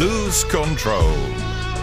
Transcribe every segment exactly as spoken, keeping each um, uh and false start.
Lose Control.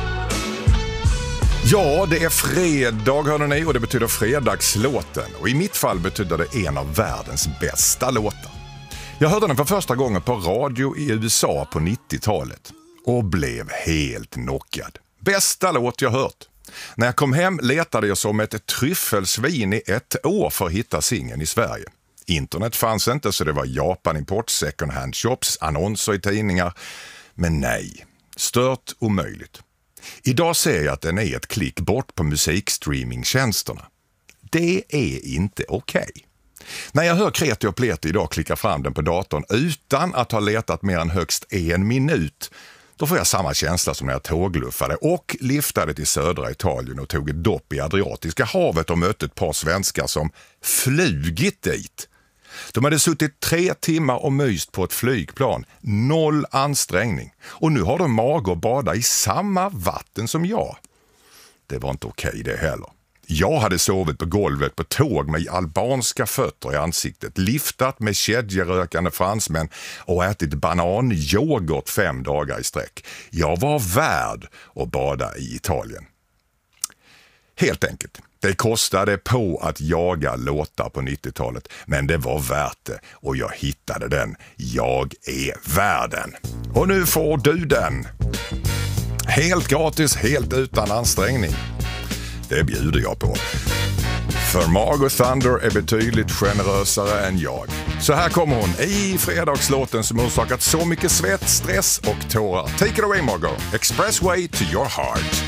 Ja, det är fredag hörde ni och det betyder fredagslåten. Och i mitt fall betyder det en av världens bästa låtar. Jag hörde den för första gången på radio i U S A på nittiotalet och blev helt knockad. Bästa låt jag hört. När jag kom hem letade jag som ett tryffelsvin i ett år för att hitta singeln i Sverige. Internet fanns inte så det var Japan-import, second hand shops, annonser i tidningar. Men nej, stört omöjligt. Idag ser jag att den är ett klick bort på musikstreamingtjänsterna. Det är inte okej. Okay. När jag hör Kreti och Pleti idag klicka fram den på datorn utan att ha letat mer än högst en minut, då får jag samma känsla som när jag tågluffade och liftade till södra Italien och tog ett dopp i Adriatiska havet och mötte ett par svenskar som flugit dit. De hade suttit tre timmar och myst på ett flygplan, noll ansträngning. Och nu har de mag att bada i samma vatten som jag. Det var inte okej det heller. Jag hade sovit på golvet på tåg med albanska fötter i ansiktet, liftat med kedjerökande fransmän och ätit bananyoghurt fem dagar i sträck. Jag var värd att bada i Italien. Helt enkelt. Det kostade på att jaga låtar på nittiotalet, men det var värt det och jag hittade den. Jag är värden. Och nu får du den. Helt gratis, helt utan ansträngning. Det bjuder jag på. För Margot Thunder är betydligt generösare än jag. Så här kommer hon i fredagslåten som orsakat så mycket svett, stress och tårar. Take it away Margot. Expressway to your heart.